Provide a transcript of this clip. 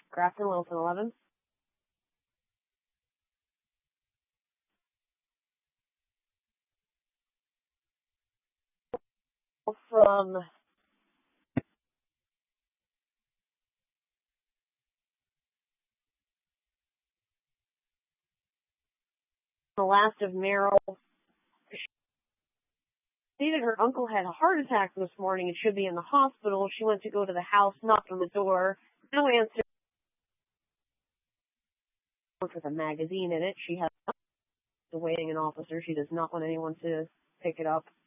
Grafton, Wilson 11. From the last of Merrill. She stated her uncle had a heart attack this morning and should be in the hospital. She went to go to the house, knocked on the door. No answer. With a magazine in it. She has awaiting an officer. She does not want anyone to pick it up.